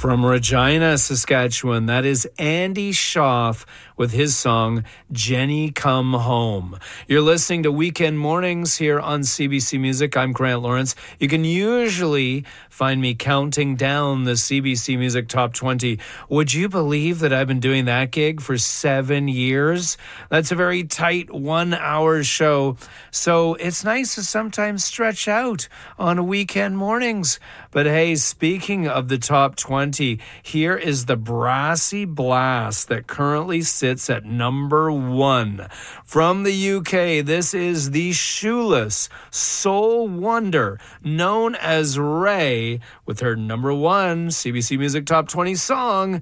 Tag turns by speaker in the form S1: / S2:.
S1: From Regina, Saskatchewan, that is Andy Schaaf with his song, Jenny Come Home. You're listening to Weekend Mornings here on CBC Music. I'm Grant Lawrence. You can usually find me counting down the CBC Music Top 20. Would you believe that I've been doing that gig for 7 years? That's a very tight 1 hour show. So it's nice to sometimes stretch out on weekend mornings. But hey, speaking of the top 20, here is the Brassy Blast that currently sits at number 1. From the UK, this is the shoeless soul wonder known as Ray with her number 1 CBC Music Top 20 song,